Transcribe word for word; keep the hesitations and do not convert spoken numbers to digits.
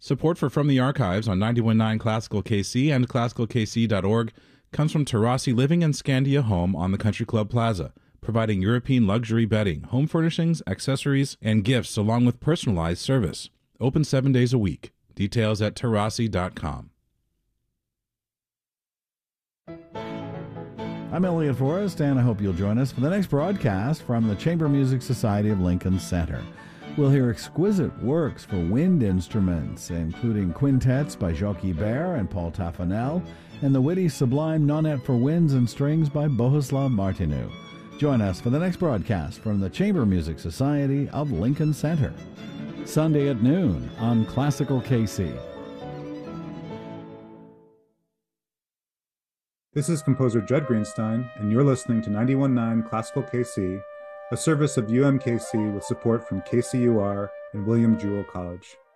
Support for From the Archives on ninety-one point nine Classical K C and classical k c dot org comes from Terrassi Living and Scandia Home on the Country Club Plaza, providing European luxury bedding, home furnishings, accessories, and gifts along with personalized service. Open seven days a week. Details at terrassi dot com. I'm Elliot Forrest, and I hope you'll join us for the next broadcast from the Chamber Music Society of Lincoln Center. We'll hear exquisite works for wind instruments, including quintets by Jacques Ibert and Paul Taffanel, and the witty sublime Nonet for winds and strings by Bohuslav Martinu. Join us for the next broadcast from the Chamber Music Society of Lincoln Center. Sunday at noon on Classical K C. This is composer Judd Greenstein, and you're listening to ninety-one point nine Classical K C, a service of U M K C with support from K C U R and William Jewell College.